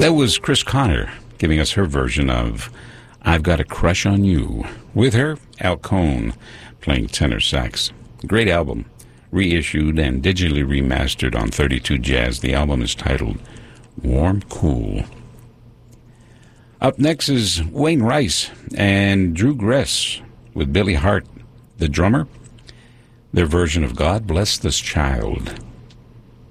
That was Chris Connor giving us her version of I've Got a Crush on You. With her, Al Cohn playing tenor sax. Great album, reissued and digitally remastered on 32 Jazz. The album is titled Warm Cool. Up next is Wayne Rice and Drew Gress with Billy Hart, the drummer. Their version of God Bless This Child.